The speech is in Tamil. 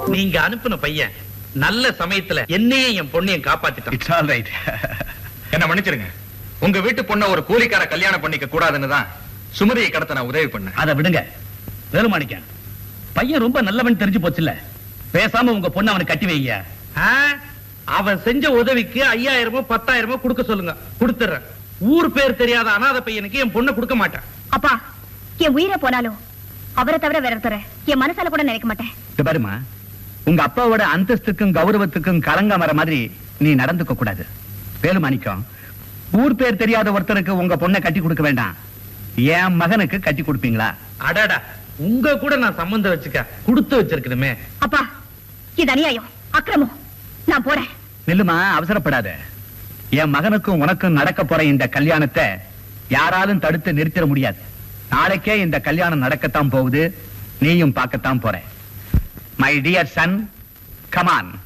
நீங்க அனுப்புன பையன் நல்ல சமயத்துல என்னையும் என் பொண்ணையும் காப்பாத்திட்டான். It's all right. என்ன மன்னிச்சிருங்க. உங்க வீட்டு பொண்ண ஒரு கூலிக்கார கல்யாணம் பண்ணிக்க கூடாதுன்னு தான் சுமதியை கடத்த நான் உதவி பண்ணேன். அதை விடுங்க வேலுமாணிக்கம். பையன் ரொம்ப நல்லவன் தெரிஞ்சு போச்சுல்ல, பேசாம உங்க பொண்ணு அவனுக்கு கட்டி வைங்க. அவன் செஞ்ச உதவிக்கு 5000 10,000 கொடுக்க சொல்லுங்க, கொடுத்துறேன். ஊர் பேர் தெரியாத அனாதை பையனுக்கு என் பொண்ணை கொடுக்க மாட்டேன். அப்பா, என் உயிரை போனாலும் அவரை தவிர வேற ஒருத்தரை என் மனசால கூட நினைக்க மாட்டேன். பாருமா, உங்க அப்பாவோட அந்தஸ்துக்கும் கௌரவத்துக்கும் கலங்கம் வர மாதிரி நீ நடந்துக்க கூடாது. வேலுமாணிக்கம், ஊர் பேர் தெரியாத ஒருத்தருக்கு உங்க பொண்ணை கட்டி கொடுக்க வேண்டாம், என் மகனுக்கு கட்டி கொடுப்பீங்களா? அடாடா, உங்க கூட நான் சம்பந்தம் வச்சுக்க கொடுத்து வச்சிருக்கணுமே. அப்பா, இது அநியாயம், அக்கிரமம். நான் போறேன். நில்லுமா, அவசரப்படாத. என் மகனுக்கும் உனக்கும் நடக்க போற இந்த கல்யாணத்தை யாராலும் தடுத்து நிறுத்திட முடியாது. நாளைக்கே இந்த கல்யாணம் நடக்கத்தான் போகுது, நீயும் பார்க்கத்தான் போற. My dear son, come on.